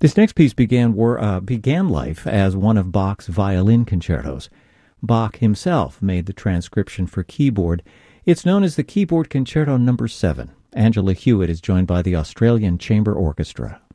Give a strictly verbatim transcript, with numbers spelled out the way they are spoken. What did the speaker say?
This next piece began wor- uh, began life as one of Bach's violin concertos. Bach himself made the transcription for keyboard. It's known as the Keyboard Concerto Number seven. Angela Hewitt is joined by the Australian Chamber Orchestra.